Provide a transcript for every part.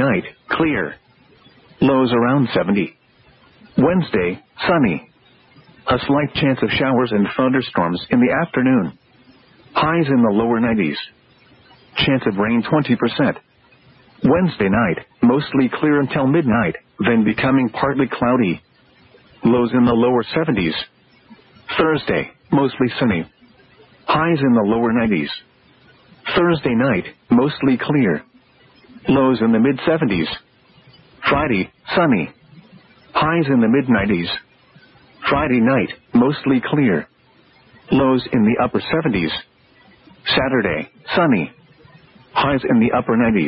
night, clear. Lows around 70. Wednesday, sunny. A slight chance of showers and thunderstorms in the afternoon. Highs in the lower 90s. Chance of rain 20%. Wednesday night, mostly clear until midnight, then becoming partly cloudy. Lows in the lower 70s. Thursday, mostly sunny. Highs in the lower 90s. Thursday night, mostly clear. Lows in the mid-70s. Friday, sunny. Highs in the mid-90s. Friday night, mostly clear. Lows in the upper 70s. Saturday, sunny. Highs in the upper 90s.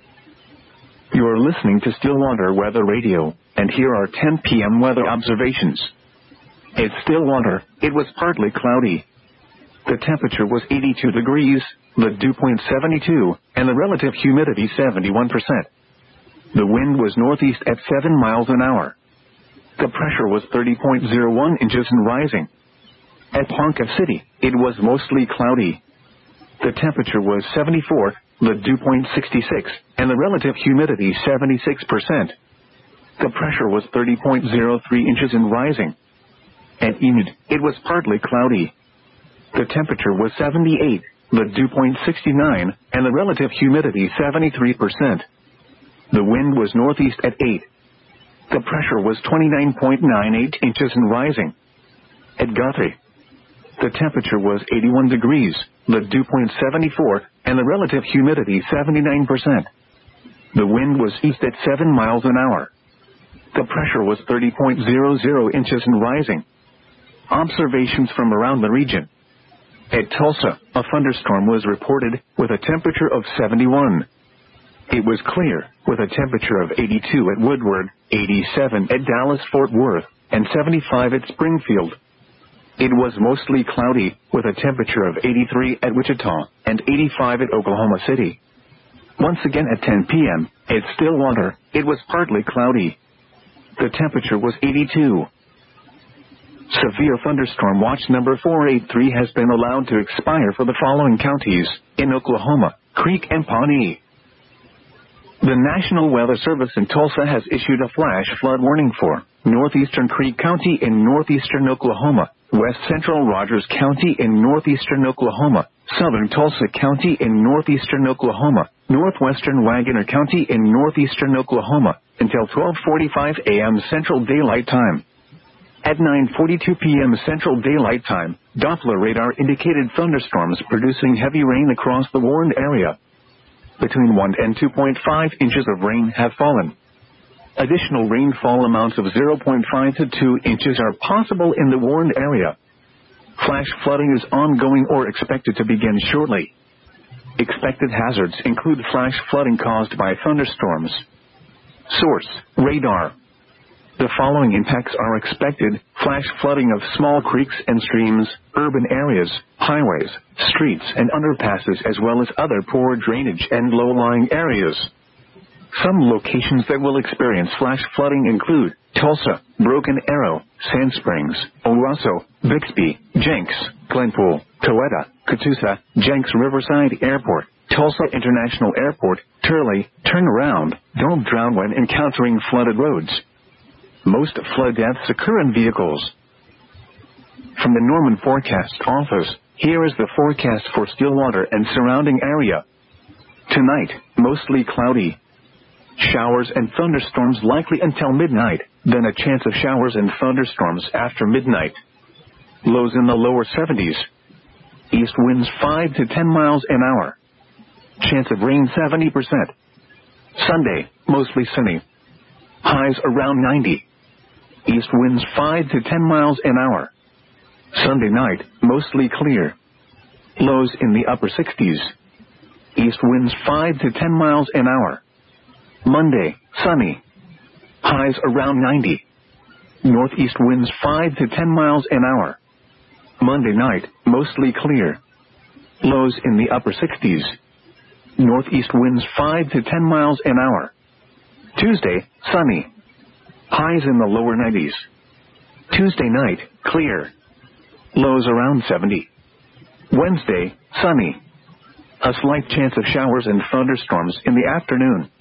You are listening to Stillwater Weather Radio, and here are 10 p.m. weather observations. At Stillwater, it was partly cloudy. The temperature was 82 degrees, the dew point 72, and the relative humidity 71%. The wind was northeast at 7 miles an hour. The pressure was 30.01 inches and rising. At Ponca City, it was mostly cloudy. The temperature was 74, the dew point 66, and the relative humidity 76%. The pressure was 30.03 inches and rising. At Enid, it was partly cloudy. The temperature was 78, the dew point 69, and the relative humidity 73%. The wind was northeast at 8. The pressure was 29.98 inches and rising. At Guthrie, the temperature was 81 degrees, the dew point 74, and the relative humidity 79%. The wind was east at 7 miles an hour. The pressure was 30.00 inches and rising. Observations from around the region. At Tulsa, a thunderstorm was reported with a temperature of 71. It was clear, with a temperature of 82 at Woodward, 87 at Dallas-Fort Worth, and 75 at Springfield. It was mostly cloudy, with a temperature of 83 at Wichita, and 85 at Oklahoma City. Once again at 10 p.m., at Stillwater, it was partly cloudy. The temperature was 82. Severe thunderstorm watch number 483 has been allowed to expire for the following counties, in Oklahoma, Creek and Pawnee. The National Weather Service in Tulsa has issued a flash flood warning for northeastern Creek County in northeastern Oklahoma, west central Rogers County in northeastern Oklahoma, southern Tulsa County in northeastern Oklahoma, northwestern Wagoner County in northeastern Oklahoma, until 12:45 a.m. Central Daylight Time. At 9:42 p.m. Central Daylight Time, Doppler radar indicated thunderstorms producing heavy rain across the warned area. Between 1 and 2.5 inches of rain have fallen. Additional rainfall amounts of 0.5 to 2 inches are possible in the warned area. Flash flooding is ongoing or expected to begin shortly. Expected hazards include flash flooding caused by thunderstorms. Source: radar. The following impacts are expected: flash flooding of small creeks and streams, urban areas, highways, streets and underpasses, as well as other poor drainage and low-lying areas. Some locations that will experience flash flooding include Tulsa, Broken Arrow, Sand Springs, Owasso, Bixby, Jenks, Glenpool, Coweta, Catoosa, Jenks Riverside Airport, Tulsa International Airport, Turley. Turn around, don't drown when encountering flooded roads. Most flood deaths occur in vehicles. From the Norman Forecast Office, here is the forecast for Stillwater and surrounding area. Tonight, mostly cloudy. Showers and thunderstorms likely until midnight, then a chance of showers and thunderstorms after midnight. Lows in the lower 70s. East winds 5 to 10 miles an hour. Chance of rain 70%. Sunday, mostly sunny. Highs around 90. East winds 5 to 10 miles an hour. Sunday night, mostly clear. Lows in the upper 60s. East winds 5 to 10 miles an hour. Monday, sunny. Highs around 90. Northeast winds 5 to 10 miles an hour. Monday night, mostly clear. Lows in the upper 60s. Northeast winds 5 to 10 miles an hour. Tuesday, sunny. Highs in the lower 90s. Tuesday night, clear. Lows around 70. Wednesday, sunny. A slight chance of showers and thunderstorms in the afternoon.